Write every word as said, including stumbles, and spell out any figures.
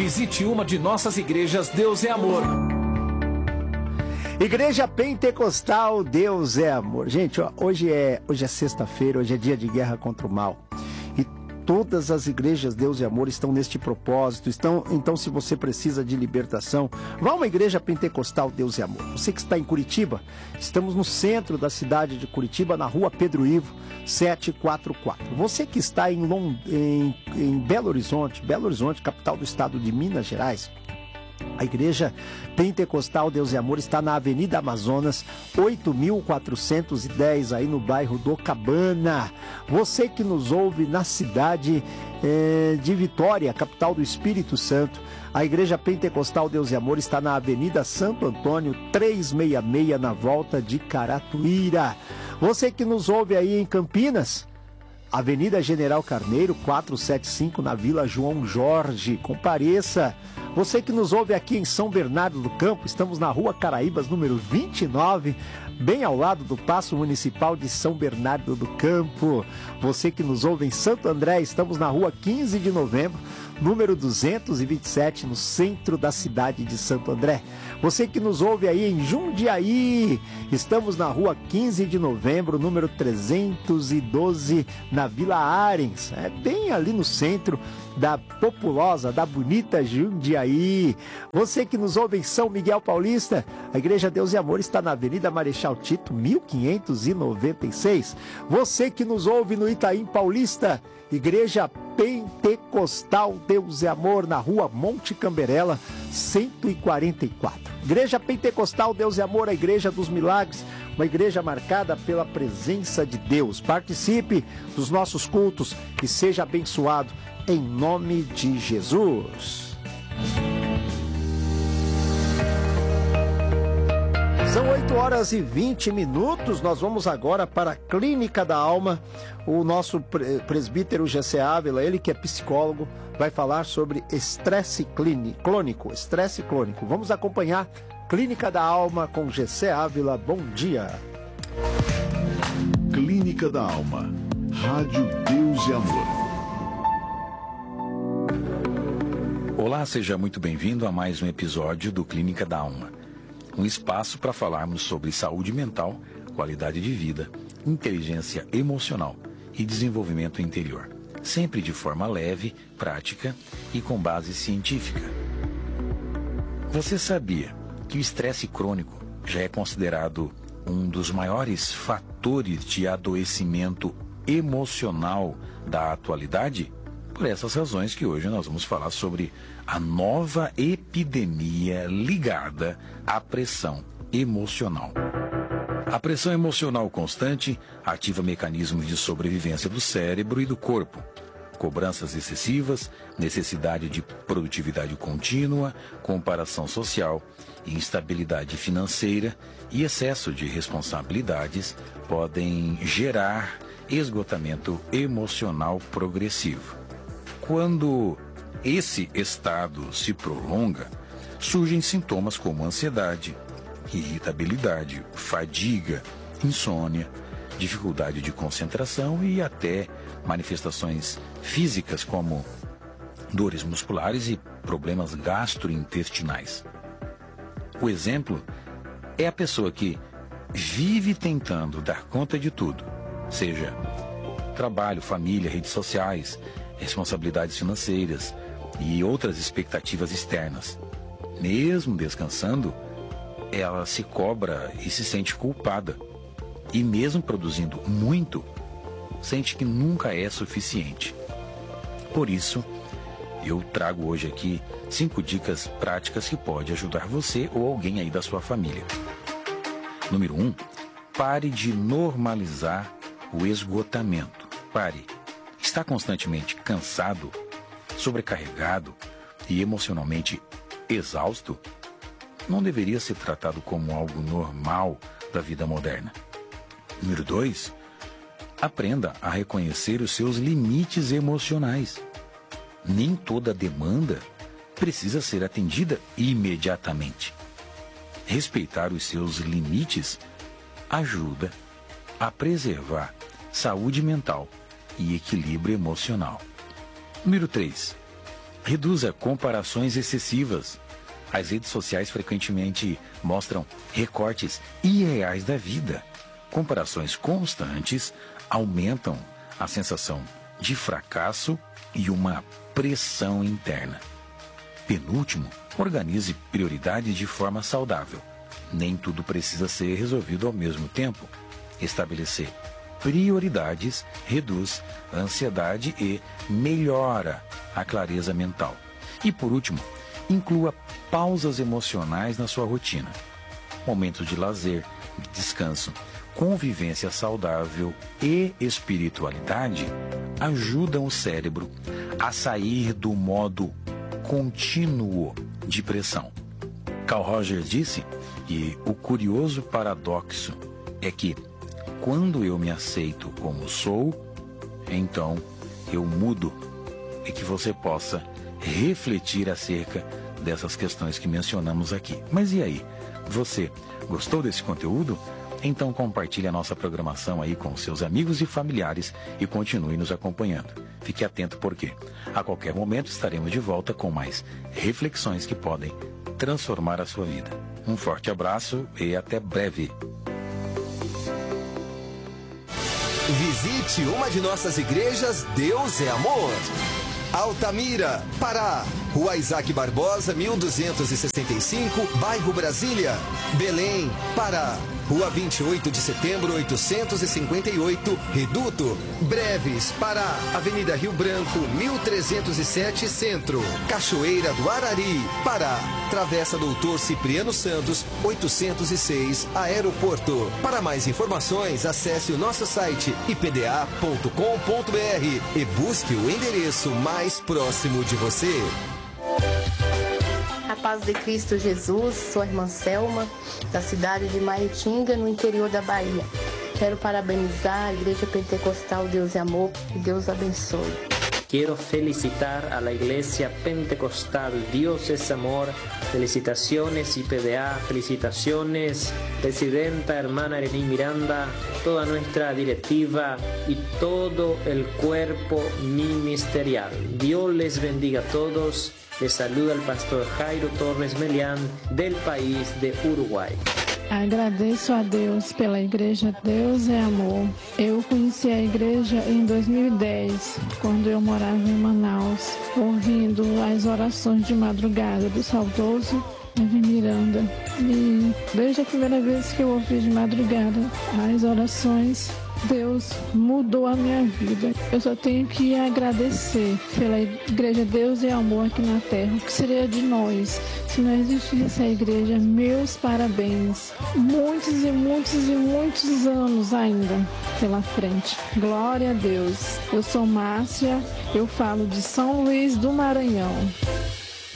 Visite uma de nossas igrejas Deus é Amor. Igreja Pentecostal Deus é Amor. Gente, ó, hoje é, hoje é sexta-feira, hoje é dia de guerra contra o mal. E todas as igrejas Deus e Amor estão neste propósito. Estão, então, se você precisa de libertação, vá a uma igreja Pentecostal Deus e Amor. Você que está em Curitiba, estamos no centro da cidade de Curitiba, na rua Pedro Ivo, setecentos e quarenta e quatro. Você que está em, Lond... em, em Belo Horizonte, Belo Horizonte, capital do estado de Minas Gerais, a igreja Pentecostal Deus e Amor está na Avenida Amazonas, oito mil quatrocentos e dez, aí no bairro do Cabana. Você que nos ouve na cidade eh, de Vitória, capital do Espírito Santo, a igreja Pentecostal Deus e Amor está na Avenida Santo Antônio, trezentos e sessenta e seis, na volta de Caratuíra. Você que nos ouve aí em Campinas, Avenida General Carneiro, quatrocentos e setenta e cinco, na Vila João Jorge. Compareça. Você que nos ouve aqui em São Bernardo do Campo, estamos na Rua Caraíbas, número vinte e nove, bem ao lado do Paço Municipal de São Bernardo do Campo. Você que nos ouve em Santo André, estamos na Rua quinze de novembro, número duzentos e vinte e sete, no centro da cidade de Santo André. Você que nos ouve aí em Jundiaí, estamos na Rua quinze de novembro, número trezentos e doze, na Vila Arens, é bem ali no centro da populosa, da bonita Jundiaí. Você que nos ouve em São Miguel Paulista, a Igreja Deus e Amor está na Avenida Marechal Tito, mil quinhentos e noventa e seis. Você que nos ouve no Itaim Paulista, Igreja Pentecostal Deus e Amor, na Rua Monte Camberela, cento e quarenta e quatro. Igreja Pentecostal Deus e Amor, a Igreja dos Milagres, uma igreja marcada pela presença de Deus. Participe dos nossos cultos e seja abençoado em nome de Jesus. São oito horas e vinte minutos, nós vamos agora para a Clínica da Alma. O nosso presbítero Gessé Ávila, ele que é psicólogo, vai falar sobre estresse clônico, estresse clônico. Vamos acompanhar Clínica da Alma com Gessé Ávila. Bom dia. Clínica da Alma, Rádio Deus e Amor. Olá, seja muito bem-vindo a mais um episódio do Clínica da Alma. Um espaço para falarmos sobre saúde mental, qualidade de vida, inteligência emocional e desenvolvimento interior. Sempre de forma leve, prática e com base científica. Você sabia que o estresse crônico já é considerado um dos maiores fatores de adoecimento emocional da atualidade? Por essas razões que hoje nós vamos falar sobre a nova epidemia ligada à pressão emocional. A pressão emocional constante ativa mecanismos de sobrevivência do cérebro e do corpo. Cobranças excessivas, necessidade de produtividade contínua, comparação social, instabilidade financeira e excesso de responsabilidades podem gerar esgotamento emocional progressivo. Quando esse estado se prolonga, surgem sintomas como ansiedade, irritabilidade, fadiga, insônia, dificuldade de concentração e até manifestações físicas como dores musculares e problemas gastrointestinais. O exemplo é a pessoa que vive tentando dar conta de tudo, seja trabalho, família, redes sociais, responsabilidades financeiras e outras expectativas externas. Mesmo descansando, ela se cobra e se sente culpada. E mesmo produzindo muito, sente que nunca é suficiente. Por isso, eu trago hoje aqui cinco dicas práticas que podem ajudar você ou alguém aí da sua família. Número um, pare de normalizar o esgotamento. Pare. Está constantemente cansado, sobrecarregado e emocionalmente exausto? Não deveria ser tratado como algo normal da vida moderna. Número dois, aprenda a reconhecer os seus limites emocionais. Nem toda demanda precisa ser atendida imediatamente. Respeitar os seus limites ajuda a preservar saúde mental e equilíbrio emocional. Número três. Reduza comparações excessivas. As redes sociais frequentemente mostram recortes irreais da vida. Comparações constantes aumentam a sensação de fracasso e uma pressão interna. Penúltimo, organize prioridades de forma saudável. Nem tudo precisa ser resolvido ao mesmo tempo. Estabelecer prioridades reduz a ansiedade e melhora a clareza mental. E por último, inclua pausas emocionais na sua rotina. Momentos de lazer, de descanso, convivência saudável e espiritualidade ajudam o cérebro a sair do modo contínuo de pressão. Carl Rogers disse que o curioso paradoxo é que, quando eu me aceito como sou, então eu mudo, e que você possa refletir acerca dessas questões que mencionamos aqui. Mas e aí? Você gostou desse conteúdo? Então compartilhe a nossa programação aí com seus amigos e familiares e continue nos acompanhando. Fique atento porque a qualquer momento estaremos de volta com mais reflexões que podem transformar a sua vida. Um forte abraço e até breve. Visite uma de nossas igrejas Deus é Amor. Altamira, Pará, Rua Isaac Barbosa, mil duzentos e sessenta e cinco, bairro Brasília. Belém, Pará, Rua vinte e oito de setembro, oitocentos e cinquenta e oito, Reduto. Breves, Pará, Avenida Rio Branco, mil trezentos e sete, Centro. Cachoeira do Arari, Pará, Travessa Doutor Cipriano Santos, oitocentos e seis, Aeroporto. Para mais informações, acesse o nosso site i p d a ponto com ponto b r e busque o endereço mais próximo de você. A paz de Cristo Jesus, sou a irmã Selma, da cidade de Maitinga, no interior da Bahia. Quero parabenizar a Igreja Pentecostal Deus é Amor e Deus abençoe. Quiero felicitar a la Iglesia Pentecostal Dios es Amor. Felicitaciones I P D A, felicitaciones Presidenta, hermana Erení Miranda, toda nuestra directiva y todo el cuerpo ministerial. Dios les bendiga a todos. Les saluda el pastor Jairo Torres Melián, del país de Uruguai. Agradeço a Deus pela Igreja Deus é Amor. Eu conheci a igreja em dois mil e dez, quando eu morava em Manaus, ouvindo as orações de madrugada do saudoso Erení Miranda. E desde a primeira vez que eu ouvi de madrugada as orações, Deus mudou a minha vida. Eu só tenho que agradecer pela Igreja Deus é Amor aqui na Terra. O que seria de nós se não existisse essa igreja? Meus parabéns. Muitos e muitos e muitos anos ainda pela frente. Glória a Deus. Eu sou Márcia, eu falo de São Luís do Maranhão.